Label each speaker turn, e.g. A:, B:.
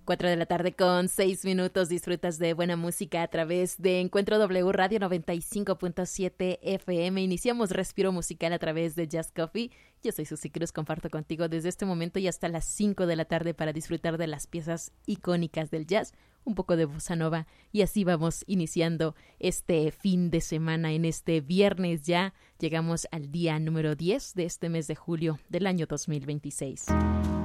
A: 4 de la tarde con 6 minutos. Disfrutas de buena música a través de Encuentro W Radio 95.7 FM. Iniciamos Respiro Musical a través de Jazz Coffee. Yo soy Susi Cruz, comparto contigo desde este momento y hasta las 5 de la tarde para disfrutar de las piezas icónicas del jazz, un poco de bossa nova, y así vamos iniciando este fin de semana. En este viernes ya llegamos al día número 10 de este mes de julio del año 2026.